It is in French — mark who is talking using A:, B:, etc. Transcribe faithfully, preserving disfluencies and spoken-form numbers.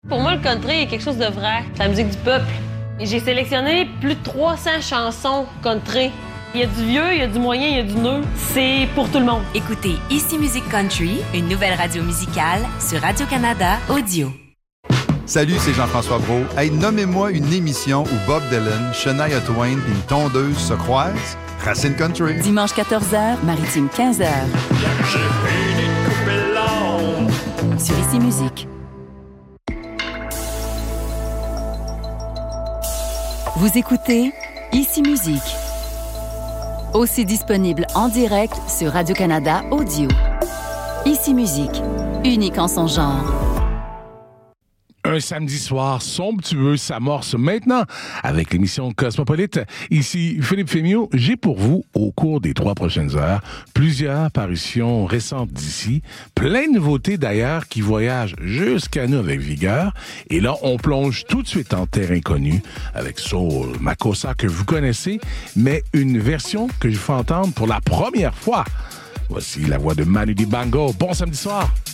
A: Pour moi, le country est quelque chose de vrai. C'est la musique du peuple. Et j'ai sélectionné plus de trois cents chansons country. Il y a du vieux, il y a du moyen, il y a du neuf. C'est pour tout le monde.
B: Écoutez Ici Musique Country, une nouvelle radio musicale sur Radio-Canada Audio.
C: Salut, c'est Jean-François Brault. Hey, nommez-moi une émission où Bob Dylan, Shania Twain et une tondeuse se croisent. Racine Country.
D: Dimanche quatorze heures, Maritime quinze heures. Sur Ici Musique. Vous écoutez Ici Musique. Aussi disponible en direct sur Radio-Canada Audio. Ici Musique, unique en son genre.
E: Un samedi soir somptueux s'amorce maintenant avec l'émission Cosmopolite. Ici Philippe Fémiot. J'ai pour vous, au cours des trois prochaines heures, plusieurs parutions récentes d'ici, plein de nouveautés d'ailleurs qui voyagent jusqu'à nous avec vigueur. Et là, on plonge tout de suite en terre inconnue avec Soul Makossa que vous connaissez, mais une version que je fais entendre pour la première fois. Voici la voix de Manu Dibango. Bon samedi soir!